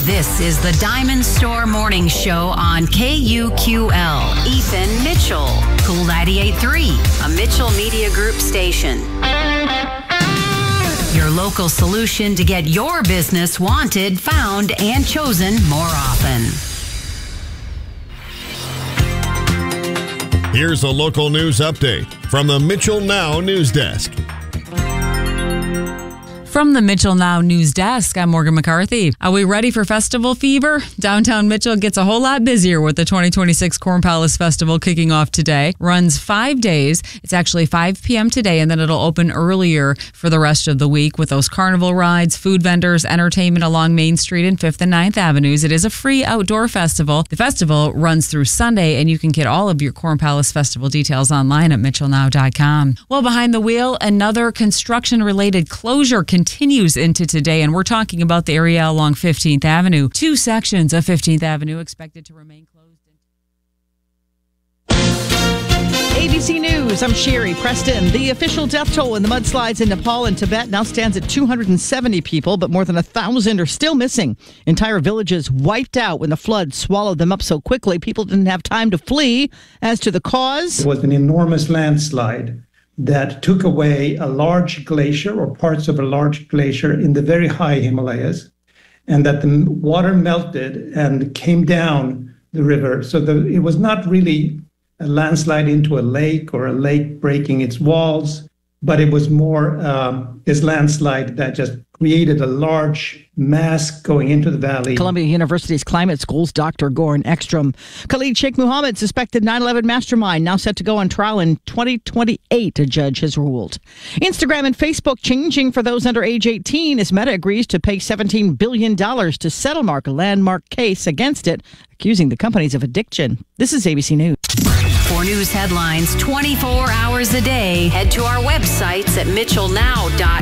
This is the Diamond Store Morning Show on KUQL. Ethan Mitchell, Cool 98.3, a Mitchell Media Group station. Your local solution to get your business wanted, found, and chosen more often. Here's a local news update from the Mitchell Now News Desk. From the Mitchell Now News Desk, I'm Morgan McCarthy. Are we ready for festival fever? Downtown Mitchell gets a whole lot busier with the 2026 Corn Palace Festival kicking off today. Runs 5 days. It's actually 5 p.m. today, and then it'll open earlier for the rest of the week with those carnival rides, food vendors, entertainment along Main Street and 5th and 9th Avenues. It is a free outdoor festival. The festival runs through Sunday, and you can get all of your Corn Palace Festival details online at mitchellnow.com. Well, behind the wheel, another construction-related closure continues into today, and we're talking about the area along 15th Avenue. 2 sections of 15th Avenue expected to remain closed. ABC News, I'm Sherry Preston. The official death toll in the mudslides in Nepal and Tibet now stands at 270 people, but more than 1,000 are still missing. Entire villages wiped out when the flood swallowed them up so quickly, people didn't have time to flee. As to the cause, it was an enormous landslide that took away a large glacier or parts of a large glacier in the very high Himalayas, and that the water melted and came down the river. So it was not really a landslide into a lake or a lake breaking its walls, but it was more this landslide that just created a large mass going into the valley. Columbia University's climate school's Dr. Goran Ekstrom. Khalid Sheikh Mohammed, suspected 9/11 mastermind, now set to go on trial in 2028, a judge has ruled. Instagram and Facebook changing for those under age 18 as Meta agrees to pay $17 billion to settle a landmark case against it, accusing the companies of addiction. This is ABC News. For news headlines 24 hours a day, head to our websites at mitchellnow.com.